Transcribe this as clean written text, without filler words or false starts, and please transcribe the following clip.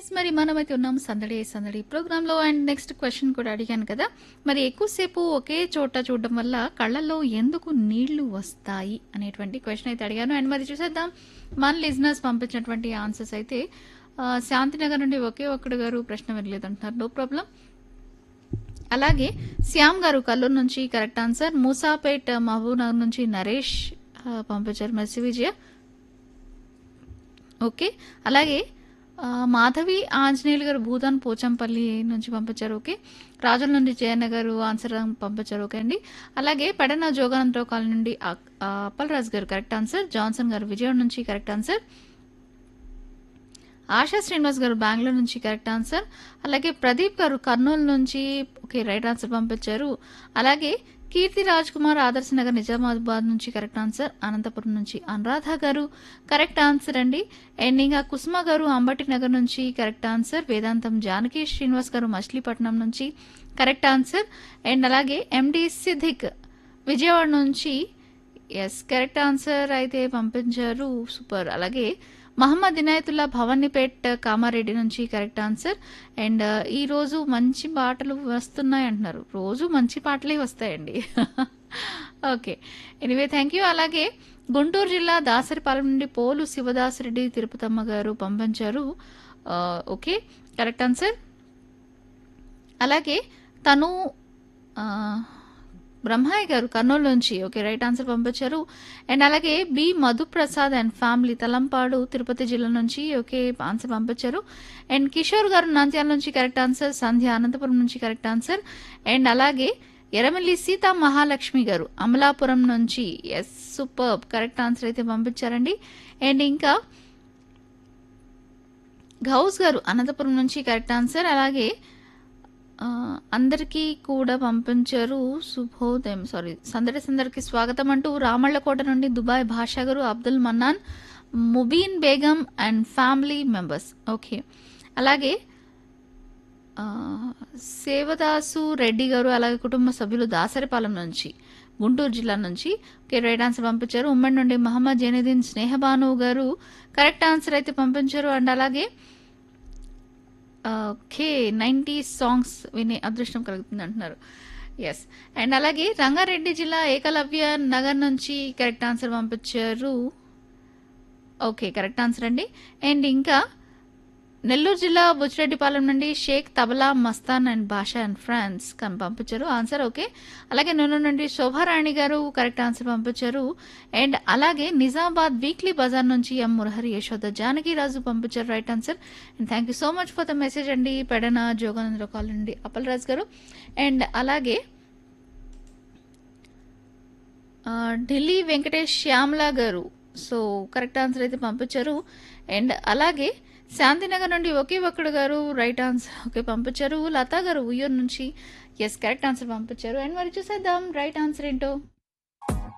yes మరి మనమైతే ఉన్నాం సందడి సందడి ప్రోగ్రాంలో అండ్ నెక్స్ట్ క్వశ్చన్ కూడా అడిగాను కదా మరి ఎక్కువసేపు ఒకే చోట చూడడం వల్ల కళ్ళల్లో ఎందుకు నీళ్లు వస్తాయి అనేటువంటి క్వశ్చన్ అయితే అడిగాను అండ్ మరి చూసేద్దాం మన లిజనర్స్ పంపించినటువంటి ఆన్సర్స్ అయితే శాంతినగర్ నుండి ఒకే ఒక్కడు గారు ప్రశ్న వినలేదు అంటున్నారు నో ప్రాబ్లం అలాగే శ్యామ్ గారు కల్లూరు నుంచి కరెక్ట్ ఆన్సర్ మూసాపేట్ మహబూబ్ నగర్ నుంచి నరేష్ పంపించారు మెర్సి విజయ ఓకే అలాగే మాధవి ఆంజనేయులు గారు భూదాన్ పోచంపల్లి నుంచి పంపించారు ఓకే రాజుల నుండి జయన్న గారు ఆన్సర్ పంపించారు ఓకే అండి అలాగే పెడన జోగానంతరావు కాలనీ నుండి అప్పలరాజు గారు కరెక్ట్ ఆన్సర్ జాన్సన్ గారు విజయవాడ నుంచి కరెక్ట్ ఆన్సర్ ఆశా శ్రీనివాస్ గారు బెంగళూరు నుంచి కరెక్ట్ ఆన్సర్ అలాగే ప్రదీప్ గారు కర్నూలు నుంచి ఓకే రైట్ ఆన్సర్ పంపించారు అలాగే కీర్తి రాజ్ కుమార్ ఆదర్శ నగర్ నిజామాబాద్ నుంచి కరెక్ట్ ఆన్సర్ అనంతపురం నుంచి అనురాధ గారు కరెక్ట్ ఆన్సర్ అండి అండ్ ఇంకా కుసుమ గారు అంబటి నగర్ నుంచి కరెక్ట్ ఆన్సర్ వేదాంతం జానకి శ్రీనివాస్ గారు మచిలీపట్నం నుంచి కరెక్ట్ ఆన్సర్ అండ్ అలాగే ఎండి సిద్దిక్ విజయవాడ నుంచి ఎస్ కరెక్ట్ ఆన్సర్ అయితే పంపించారు సూపర్ అలాగే మహమ్మద్ ఇనాయతుల్లా భవానీపేట్ కామారెడ్డి నుంచి కరెక్ట్ ఆన్సర్ అండ్ ఈరోజు మంచి పాటలు వస్తున్నాయి అంటున్నారు రోజు మంచి పాటలే వస్తాయండి ఓకే ఎనీవే థ్యాంక్ యూ అలాగే గుంటూరు జిల్లా దాసరిపాలెం నుండి పోలు శివదాసరెడ్డి తిరుపతమ్మ గారు పంపించారు ఓకే కరెక్ట్ ఆన్సర్ అలాగే తను బ్రహ్మయ్య గారు కర్నూలు నుంచి ఓకే రైట్ ఆన్సర్ పంపించారు అండ్ అలాగే B Madhu Prasad and family Talampadu Tirupati జిల్లా నుంచి ఓకే ఆన్సర్ పంపించారు అండ్ కిషోర్ గారు నంద్యాల నుంచి కరెక్ట్ ఆన్సర్ సంధ్య అనంతపురం నుంచి కరెక్ట్ ఆన్సర్ అండ్ అలాగే ఎర్రమిల్లి సీతా మహాలక్ష్మి గారు అమలాపురం నుంచి ఎస్ సూపర్ కరెక్ట్ ఆన్సర్ అయితే పంపించారండి అండ్ ఇంకా గౌస్ గారు అనంతపురం నుంచి కరెక్ట్ ఆన్సర్ అలాగే అందరికీ కూడా పంపించారు శుభోదయం సారీ సందడికి స్వాగతం అంటూ రామళ్ళకోట నుండి దుబాయ్ భాషా గారు Abdul Mannan Mubeen Begum and family members okay అలాగే సేవదాసు రెడ్డి గారు అలాగే కుటుంబ సభ్యులు దాసరిపాలెం నుంచి గుంటూరు జిల్లా నుంచి ఓకే రైట్ ఆన్సర్ పంపించారు ఉమ్మడి నుండి మహమ్మద్ జైనుద్దీన్ స్నేహబాను గారు కరెక్ట్ ఆన్సర్ అయితే పంపించారు అండ్ అలాగే ఓకే 90s సాంగ్స్ వినే అదృష్టం కలుగుతుంది అంటున్నారు ఎస్ అండ్ అలాగే రంగారెడ్డి జిల్లా ఏకలవ్య నగర్ నుంచి కరెక్ట్ ఆన్సర్ పంపించారు ఓకే కరెక్ట్ ఆన్సర్ అండి అండ్ ఇంకా నెల్లూరు జిల్లా బుచ్చిరెడ్డిపాలెం నుండి Sheikh tabla Mastan and Basha and France కని పంపించారు ఆన్సర్ ఓకే అలాగే నూనె నుండి శోభారాణి గారు కరెక్ట్ ఆన్సర్ పంపించారు అండ్ అలాగే నిజామాబాద్ వీక్లీ బజార్ నుంచి ఎం మురహరి యశోద జానకి రాజు పంపించారు right answer and thank you so much for the message అండి పెడన జోగానందరావు కాలనీ నుండి అప్పలరాజు గారు అండ్ అలాగే ఢిల్లీ వెంకటేష్ శ్యామ్లా గారు సో కరెక్ట్ ఆన్సర్ అయితే పంపించారు అండ్ అలాగే శాంతినగర్ నుండి ఒకే ఒక్కడు గారు రైట్ ఆన్సర్ ఓకే పంపించారు లతా గారు ఉయ్యూరు నుంచి ఎస్ కరెక్ట్ ఆన్సర్ పంపించారు అండ్ మరి చూసేద్దాం రైట్ ఆన్సర్ ఏంటో